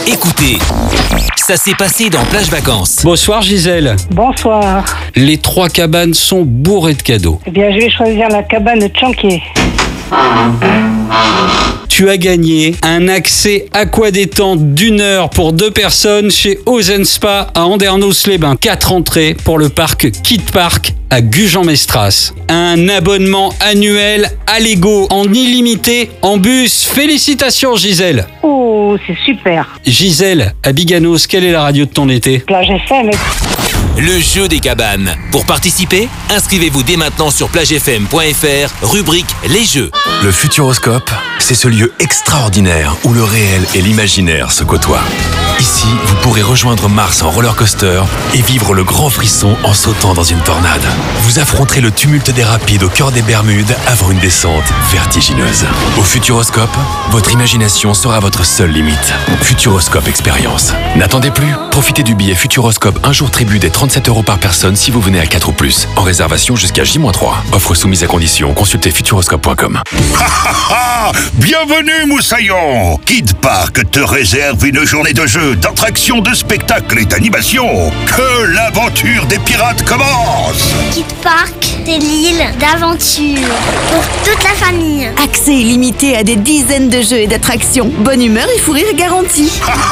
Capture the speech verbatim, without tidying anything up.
Écoutez, ça s'est passé dans Plage Vacances. Bonsoir Gisèle. Bonsoir. Les trois cabanes sont bourrées de cadeaux. Eh bien, je vais choisir la cabane de Tchanquier. Tu as gagné un accès aquadétente d'une heure pour deux personnes chez Ozen Spa à Andernos-les-Bains. Quatre entrées pour le parc Kid Park à Gujan-Mestras. Un abonnement annuel à Lego en illimité en bus. Félicitations Gisèle. Oh, c'est super. Gisèle, à Biganos, quelle est la radio de ton été? Plage F M. Le jeu des cabanes. Pour participer, inscrivez-vous dès maintenant sur plage f m point f r, rubrique Les Jeux. Le Futuroscope, c'est ce lieu extraordinaire où le réel et l'imaginaire se côtoient. Ici, vous pourrez rejoindre Mars en roller coaster et vivre le grand frisson en sautant dans une tornade. Vous affronterez le tumulte des rapides au cœur des Bermudes avant une descente vertigineuse. Au Futuroscope, votre imagination sera votre seule limite. Futuroscope Expérience. N'attendez plus, profitez du billet Futuroscope un jour tribut des trente-sept euros par personne si vous venez à quatre ou plus. En réservation jusqu'à J trois. Offre soumise à condition, consultez futuroscope point com. Bienvenue Moussaillon. Kid Park te réserve une journée de jeu, d'attractions, de spectacles et d'animation. Que l'aventure des pirates commence. Kid Park, c'est l'île d'aventure pour toute la famille. Accès illimité à des dizaines de jeux et d'attractions. Bonne humeur et fou rire garantis.